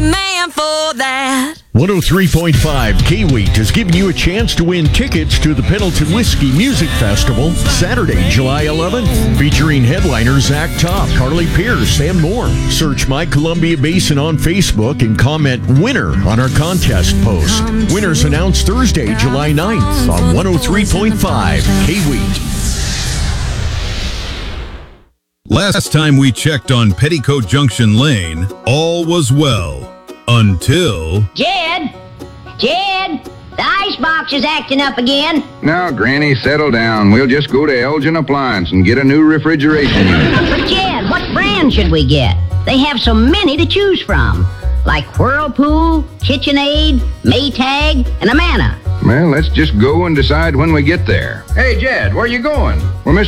man for that. 103.5 K-Wheat is giving you a chance to win tickets to the Pendleton Whiskey Music Festival Saturday, July 11th, featuring headliners Zach Top, Carly Pierce, and more. Search My Columbia Basin on Facebook and comment winner on our contest post. Winners announced Thursday, July 9th on 103.5 K-Wheat. Last time we checked on Petticoat Junction Lane, all was well. Until... Jed, the icebox is acting up again. Now, Granny, settle down. We'll just go to Elgin Appliance and get a new refrigeration unit. But Jed, what brand should we get? They have so many to choose from. Like Whirlpool, KitchenAid, Maytag, and Amana. Well, let's just go and decide when we get there. Hey, Jed, where you going? Well, Mr.